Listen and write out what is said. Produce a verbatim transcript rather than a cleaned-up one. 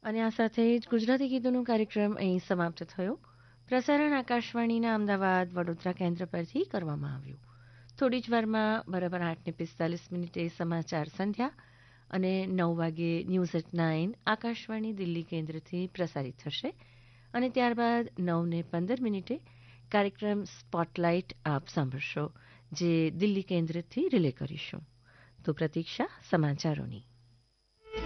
અને આ સાથે જ ગુજરાતી ગીતોનો કાર્યક્રમ અહીં સમાપ્ત થયો. પ્રસારણ આકાશવાણીના અમદાવાદ વડોદરા કેન્દ્ર પરથી કરવામાં આવ્યું. થોડી જ વારમાં બરાબર આઠને પિસ્તાલીસ મિનિટે સમાચાર સંધ્યા અને નવ વાગે news eight nine Akashvani Delhi કેન્દ્રથી પ્રસારિત થશે. અને ત્યારબાદ નવને પંદર મિનિટે કાર્યક્રમ સ્પોટલાઇટ આપ સાંભળશો, જે દિલ્હી કેન્દ્રથી રિલે કરીશું. તો પ્રતીક્ષા સમાચારોની.